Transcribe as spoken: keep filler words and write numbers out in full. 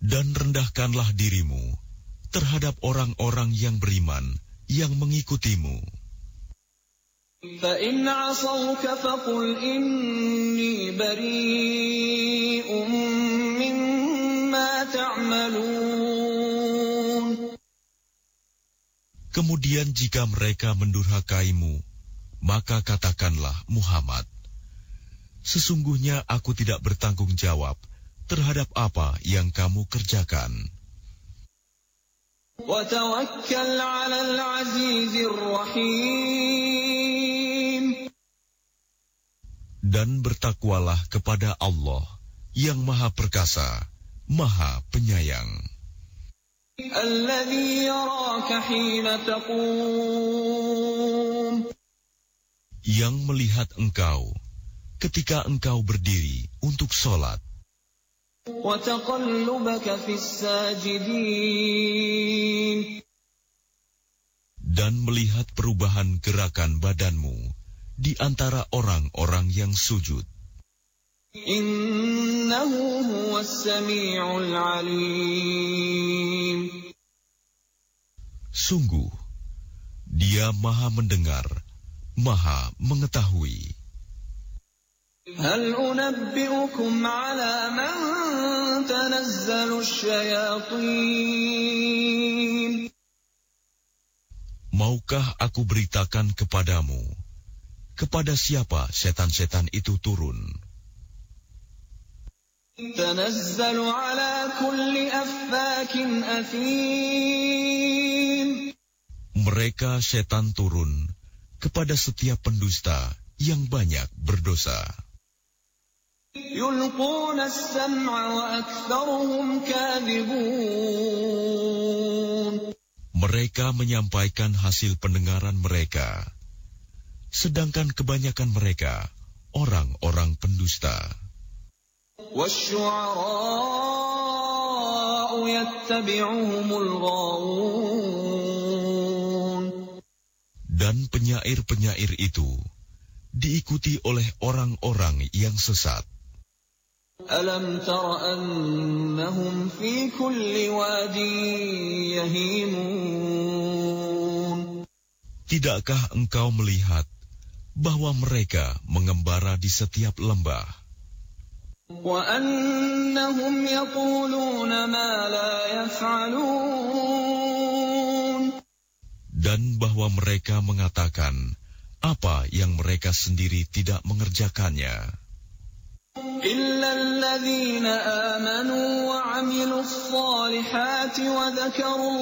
Dan rendahkanlah dirimu terhadap orang-orang yang beriman yang mengikutimu. فَإِنْ عَصَوْكَ فَقُلْ إِنِّي بَرِيءٌ مِّمَّا تَعْمَلُونَ. Kemudian jika mereka mendurhakaimu, maka katakanlah, Muhammad, sesungguhnya aku tidak bertanggung jawab terhadap apa yang kamu kerjakan. وَتَوَكَّلْ عَلَى الْعَزِيزِ الرَّحِيمِ. Dan bertakwalah kepada Allah yang Maha Perkasa, Maha Penyayang. الَّذِي يَرَاكَ حِينَ تَقُومُ. Yang melihat engkau ketika engkau berdiri untuk sholat. وَتَقَلُّبَكَ فِي السَّاجِدِينَ. Dan melihat perubahan gerakan badanmu di antara orang-orang yang sujud. Innahu huwas sami'ul alim. Sungguh, Dia Maha mendengar, Maha mengetahui. Hal unabbi'ukum ala man tanazzalu syayatin. Maukah aku beritakan kepadamu, kepada siapa setan-setan itu turun? Tanazzalu ala kulli affakin athim. Mereka setan turun kepada setiap pendusta yang banyak berdosa. Yulquna as-sam'a wa aktharuhum kadhibun. Mereka menyampaikan hasil pendengaran mereka, sedangkan kebanyakan mereka orang-orang pendusta. وَالشُّعَرَاءُ يَتَّبِعُهُمُ الْغَاوُونَ. Dan penyair-penyair itu diikuti oleh orang-orang yang sesat. أَلَمْ تَرَ أَنَّهُمْ فِي كُلِّ وَادٍ يَهِيمُونَ. Tidakkah engkau melihat bahwa mereka mengembara di setiap lembah? وَأَنَّهُمْ يَقُولُونَ مَا لَا يَفْعَلُونَ. Dan bahwa mereka mengatakan apa yang mereka sendiri tidak mengerjakannya. إِلَّا الَّذِينَ آمَنُوا وَعَمِلُوا الصَّالِحَاتِ وَذَكَرُوا